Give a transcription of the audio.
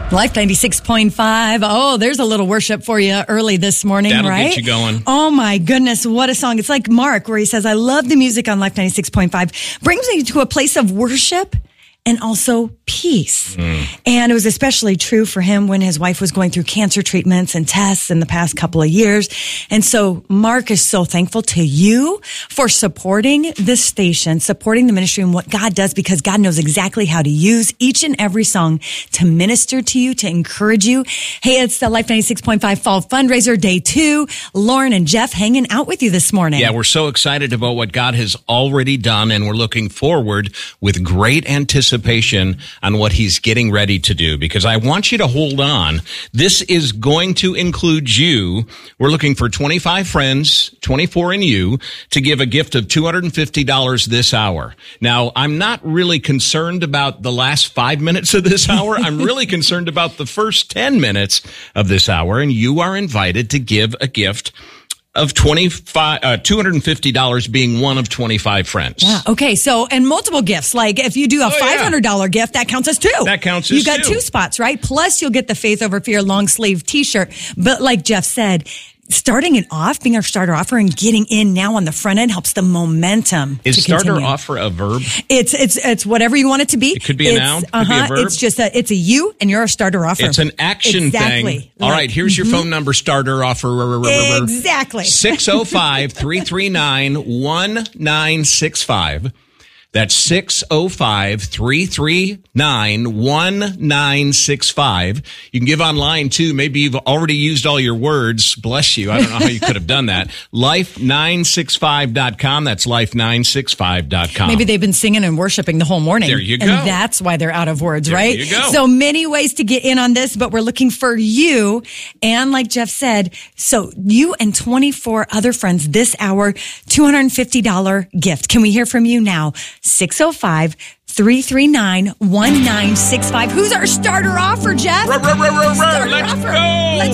Life 96.5. Oh, there's a little worship for you early this morning, That'll right? get you going. Oh my goodness, what a song. It's like Mark, where he says, I love the music on Life 96.5. Brings me to a place of worship and also peace. And it was especially true for him when his wife was going through cancer treatments and tests in the past couple of years. And so Mark is so thankful to you for supporting this station, supporting the ministry and what God does, because God knows exactly how to use each and every song to minister to you, to encourage you. Hey, it's the Life 96.5 Fall Fundraiser Day 2. Lauren and Jeff hanging out with you this morning. Yeah, we're so excited about what God has already done, and we're looking forward with great anticipation on what he's getting ready to do, because I want you to hold on. This is going to include you. We're looking for 25 friends, 24 in you, to give a gift of $250 this hour. Now, I'm not really concerned about the last 5 minutes of this hour. I'm really concerned about the first 10 minutes of this hour, and you are invited to give a gift of $250 being one of 25 friends. Yeah. Okay. So, and multiple gifts. Like if you do a $500 gift, that counts as two. That counts as two. You got two spots, right? Plus you'll get the Faith Over Fear long sleeve t-shirt. But like Jeff said, starting it off, being our starter offer and getting in now on the front end helps the momentum. Is to starter continue. offer a verb? It's whatever you want it to be. It could be a noun. It could be a verb. It's just it's a you and you're a starter offer. It's an action thing. All right, here's your phone number, starter offer. Exactly. 605-339-1965. That's 605-339-1965. You can give online, too. Maybe you've already used all your words. Bless you. I don't know how you could have done that. Life965.com. That's life965.com. Maybe they've been singing and worshiping the whole morning. There you go. And that's why they're out of words, right? There you go. So many ways to get in on this, but we're looking for you. And like Jeff said, so you and 24 other friends this hour, $250 gift. Can we hear from you now? 605-339-1965. Who's our starter offer, Jeff? Let's go. Let's